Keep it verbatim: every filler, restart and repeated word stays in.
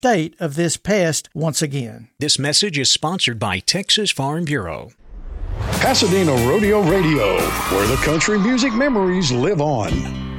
state of this pest once again. This message is sponsored by Texas Farm Bureau. Pasadena Rodeo Radio, where the country music memories live on.